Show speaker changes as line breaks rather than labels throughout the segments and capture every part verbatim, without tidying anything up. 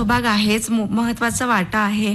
सहभाग आहेच, महत्त्वाचा वाटा आहे.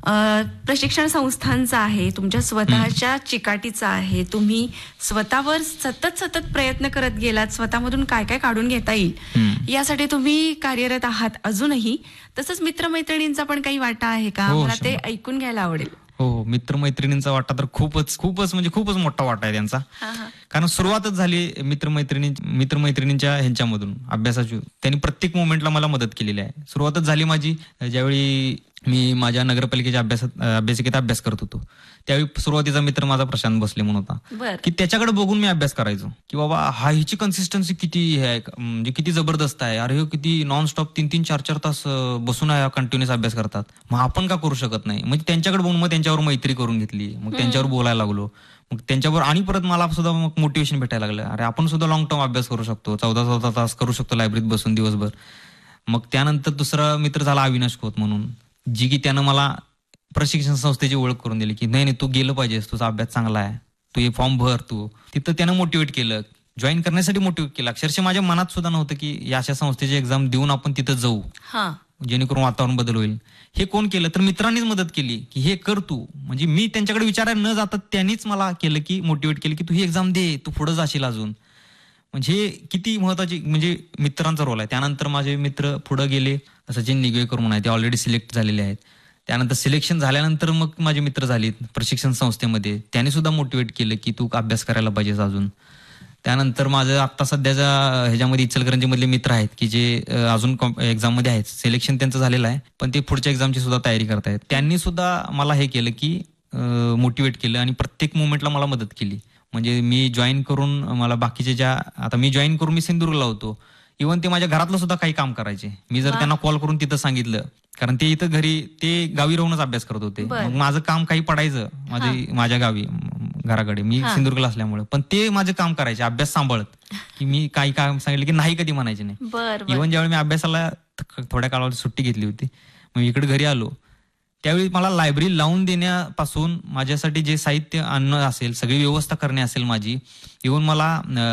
प्रशिक्षण संस्थांचा आहे, तुमच्या स्वतःच्या चिकाटीचा आहे. तुम्ही स्वतःवर सतत सतत प्रयत्न करत गेलात, स्वतःमधून काय काय काढून घेता येईल यासाठी तुम्ही कार्यरत आहात अजूनही. तसंच मित्रमैत्रिणींचा पण काही वाटा आहे का? मला ते ऐकून घ्यायला आवडेल.
हो, मित्रमैत्रिणींचा वाटा तर खूपच खूपच म्हणजे खूपच मोठा वाटा आहे त्यांचा. कारण सुरुवातच झाली मित्रमैत्रिणी मित्रमैत्रिणींच्या ह्यांच्यामधून अभ्यासाची. त्यांनी प्रत्येक मोमेंटला मला मदत केलेली आहे. सुरुवातच झाली माझी ज्यावेळी मी माझ्या नगरपालिकेच्या अभ्यासात अभ्यासिकेत अभ्यास करत होतो. त्यावेळी सुरुवातीचा मित्र माझा प्रशांत बसले म्हणून होता, की त्याच्याकडे बघून मी अभ्यास करायचो की बाबा हा हिची कन्सिस्टन्सी किती आहे, म्हणजे किती जबरदस्त आहे. अरे किती नॉनस्टॉप तीन तीन चार चार तास बसून कंटिन्युअस अभ्यास करतात, मग आपण का करू शकत नाही. म्हणजे त्यांच्याकडे बघून मग त्यांच्यावर मैत्री करून घेतली, मग त्यांच्यावर बोलायला लागलो. मग त्यांच्यावर आणि परत मला सुद्धा मग मोटिवेशन भेटायला लागलं. अरे आपण सुद्धा लॉंग टर्म अभ्यास करू शकतो, चौदा चौदा तास करू शकतो लायब्ररीत बसून दिवसभर. मग त्यानंतर दुसरा मित्र झाला अविनाश खोत म्हणून, जी की त्यानं मला प्रशिक्षण संस्थेची ओळख करून दिली की नाही नाही तू गेलं पाहिजेस, तुझा अभ्यास चांगला आहे, तू हे फॉर्म भर. तू तिथं त्यानं मोटिवेट केलं, जॉईन करण्यासाठी मोटिवेट केलं. अक्षरशः माझ्या मनात सुद्धा नव्हतं की या अशा संस्थेची एक्झाम देऊन आपण तिथं जाऊ, जेणेकरून वातावरण बदल होईल. हे कोण केलं तर मित्रांनीच मदत केली की हे कर तू. म्हणजे मी त्यांच्याकडे विचारायला न जाता त्यांनीच मला केलं की मोटिवेट केलं की तू ही एक्झाम दे, तू पुढे जाशील अजून. म्हणजे किती महत्वाची म्हणजे मित्रांचा रोल आहे. त्यानंतर माझे मित्र पुढे गेले, सचिन निगवेकर म्हणून आहे, ते ऑलरेडी सिलेक्ट झालेले आहेत. त्यानंतर सिलेक्शन झाल्यानंतर मग माझे मित्र झाले प्रशिक्षण संस्थेमध्ये, त्यांनी सुद्धा मोटिवेट केलं की तू अभ्यास करायला पाहिजेस अजून. त्यानंतर माझं आता सध्याच्या ह्याच्यामध्ये इचलकरंजी मधले मित्र आहेत की जे अजून एक्झाम मध्ये आहेत, सिलेक्शन त्यांचं झालेलं आहे पण ते पुढच्या एक्झामची सुद्धा तयारी करतायत. त्यांनी सुद्धा मला हे केलं की मोटिवेट केलं आणि प्रत्येक मुवमेंटला मला मदत केली. म्हणजे मी जॉईन करून मला बाकीचे ज्या आता मी जॉईन करून मी सिंधुदुर्गला होतो, इव्हन ते माझ्या घरातलं सुद्धा काही काम करायचे. मी जर त्यांना कॉल करून तिथं सांगितलं, कारण ते इथं घरी ते गावी राहूनच अभ्यास करत होते, मग माझं काम काही पडायचं माझे माझ्या गावी घराकडे, मी सिंधुदुर्गला असल्यामुळे, पण ते माझं काम करायचे अभ्यास सांभाळत की मी काही काम सांगितलं की नाही कधी म्हणायचे नाही. इव्हन ज्यावेळी मी अभ्यासाला थोड्या काळावर सुट्टी घेतली होती, मग इकडे घरी आलो, त्यावेळी मला लायब्ररी लावून देण्यापासून माझ्यासाठी जे साहित्य आणणं असेल, सगळी व्यवस्था करणे असेल माझी, इव्हन मला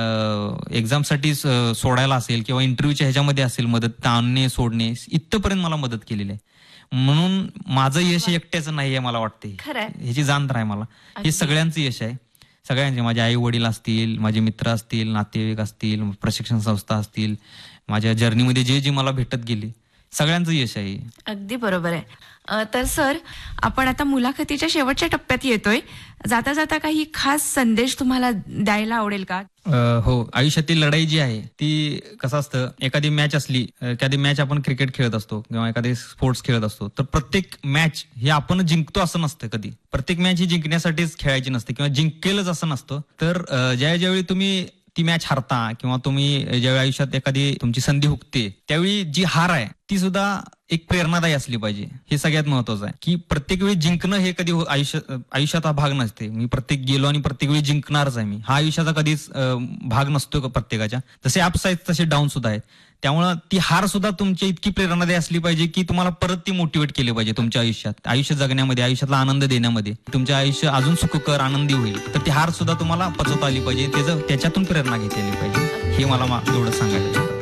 एक्झामसाठी सोडायला असेल किंवा इंटरव्ह्यूच्या ह्याच्यामध्ये असेल मदत, आणणे सोडणे इथपर्यंत मला मदत केलेली आहे. म्हणून माझं यश एकट्याचं नाही आहे मला वाटते, ह्याची जाण तर आहे मला. हे सगळ्यांचं यश आहे, सगळ्यांचे. माझे आई वडील असतील, माझे मित्र असतील, नातेवाईक असतील, प्रशिक्षण संस्था असतील, माझ्या जर्नीमध्ये जे जे मला भेटत गेली, सगळ्यांचं यश आहे.
अगदी बरोबर आहे. तर सर, आपण आता मुलाखतीच्या शेवटच्या टप्प्यात येतोय. जाता जाता काही खास संदेश तुम्हाला द्यायला आवडेल का?
हो, आयुष्यातील लढाई जी आहे ती कसं असतं, एखादी मॅच असली, एखादी मॅच आपण क्रिकेट खेळत असतो किंवा एखादे स्पोर्ट्स खेळत असतो, तर प्रत्येक मॅच हे आपण जिंकतो असं नसतं कधी. प्रत्येक मॅच ही जिंकण्यासाठीच खेळायची नसते किंवा जिंकेलच असं नसतं. तर ज्या ज्यावेळी तुम्ही ती मॅच हारता किंवा तुम्ही ज्यावेळी आयुष्यात एखादी तुमची संधी हुकते, त्यावेळी जी हार आहे ती सुद्धा एक प्रेरणादायी असली पाहिजे. हे सगळ्यात महत्वाचं आहे की प्रत्येक वेळी जिंकणं हे कधी आयुष्य आयुष्यात हा भाग नसते. मी प्रत्येक गेलो आणि प्रत्येक वेळी जिंकणारच आहे मी, हा आयुष्याचा कधीच भाग नसतो प्रत्येकाच्या. तसे अप्स आहेत तसे डाऊन सुद्धा आहेत. त्यामुळं ती हार सुद्धा तुमची इतकी प्रेरणादायी असली पाहिजे की तुम्हाला परत ती मोटिवेट केली पाहिजे तुमच्या आयुष्यात, आयुष्य जगण्यामध्ये, आयुष्यातला आनंद देण्यामध्ये. तुमच्या आयुष्य अजून सुखकर आनंदी होईल, तर ती हार सुद्धा तुम्हाला पचवता आली पाहिजे, त्याचं त्याच्यातून प्रेरणा घेतली पाहिजे. हे मला एवढं सांगायचं.